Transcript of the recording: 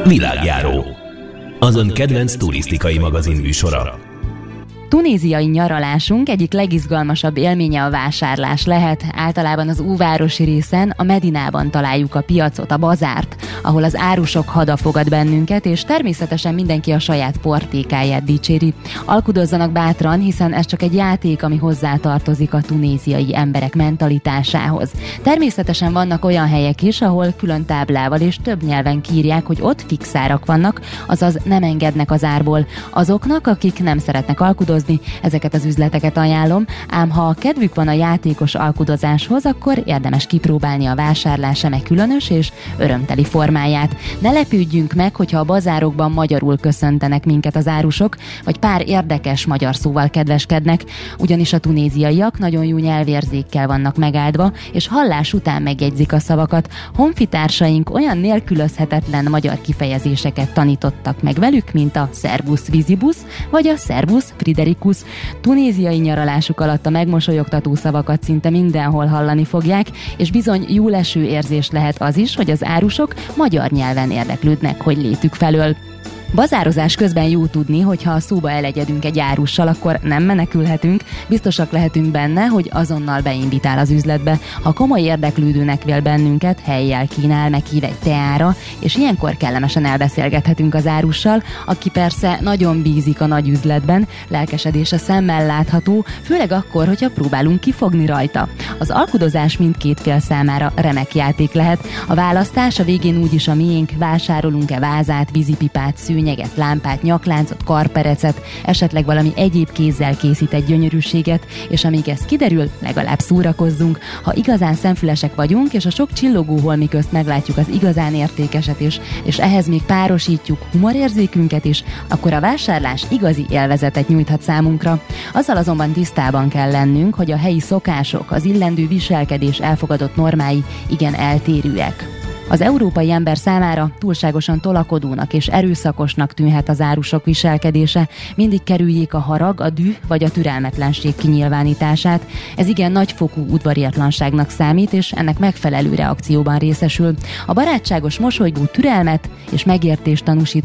Világjáró, az ön kedvenc turisztikai magazin műsora. Tunéziai nyaralásunk egyik legizgalmasabb élménye a vásárlás lehet. Általában az óvárosi részen, a Medinában találjuk a piacot, a bazárt, ahol az árusok hada fogad bennünket, és természetesen mindenki a saját portékáját dicséri. Alkudozzanak bátran, hiszen ez csak egy játék, ami hozzátartozik a tunéziai emberek mentalitásához. Természetesen vannak olyan helyek is, ahol külön táblával és több nyelven kiírják, hogy ott fix árak vannak, azaz nem engednek az árból. Azoknak, akik nem szeretnek alkudozni, ezeket az üzleteket ajánlom, ám ha kedvük van a játékos alkudozáshoz, akkor érdemes kipróbálni a vásárlás eme különös és örömteli formáját. Ne lepődjünk meg, hogyha a bazárokban magyarul köszöntenek minket az árusok, vagy pár érdekes magyar szóval kedveskednek, ugyanis a tunéziaiak nagyon jó nyelvérzékkel vannak megáldva, és hallás után megjegyzik a szavakat. Honfitársaink olyan nélkülözhetetlen magyar kifejezéseket tanítottak meg velük, mint a Servus Visibus, vagy a Servus Friderikus. Tunéziai nyaralásuk alatt a megmosolyogtató szavakat szinte mindenhol hallani fogják, és bizony jó leső érzés lehet az is, hogy az árusok magyar nyelven érdeklődnek, hogy létük felől. Bazározás közben jó tudni, hogy ha szóba elegyedünk egy árussal, akkor nem menekülhetünk, biztosak lehetünk benne, hogy azonnal beinvitál az üzletbe. Ha komoly érdeklődőnek vél bennünket, helyjel kínál, meghív egy teára, és ilyenkor kellemesen elbeszélgethetünk az árussal, aki persze nagyon bízik a nagy üzletben, lelkesedése szemmel látható, főleg akkor, hogyha próbálunk kifogni rajta. Az alkudozás mindkét fél számára remek játék lehet. A választás a végén úgyis a miénk, vásárolunk-e vázát, vízipipát, szőnyeget, lámpát, nyakláncot, karperecet, esetleg valami egyéb kézzel készített gyönyörűséget, és amíg ez kiderül, legalább szórakozzunk. Ha igazán szemfülesek vagyunk, és a sok csillogó holmi közt meglátjuk az igazán értékeset is, és ehhez még párosítjuk humorérzékünket is, akkor a vásárlás igazi élvezetet nyújthat számunkra. Azzal azonban tisztában kell lennünk, hogy a helyi szokások, az illendő viselkedés elfogadott normái igen eltérőek. Az európai ember számára túlságosan tolakodónak és erőszakosnak tűnhet az árusok viselkedése, mindig kerüljék a harag, a düh vagy a türelmetlenség kinyilvánítását. Ez igen nagyfokú udvariatlanságnak számít, és ennek megfelelő reakcióban részesül. A barátságos mosolygó türelmet és megértést tanúsít,